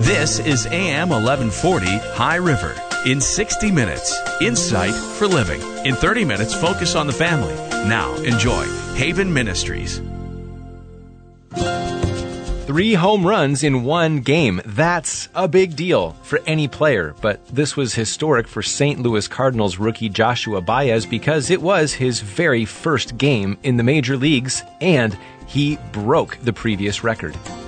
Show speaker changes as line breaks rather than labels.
This is AM 1140 High River. In 60 minutes, insight for living. In 30 minutes, focus on the family. Now, enjoy Haven Ministries.
3 home runs in one game. That's a big deal for any player, but this was historic for St. Louis Cardinals rookie Joshua Baez because it was his very first game in the major leagues, and he broke the previous record.